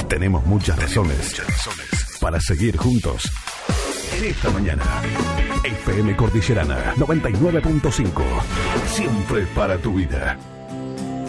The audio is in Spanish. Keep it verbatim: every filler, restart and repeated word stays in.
Tenemos muchas razones para seguir juntos. En esta mañana, F M Cordillerana noventa y nueve punto cinco. Siempre para tu vida.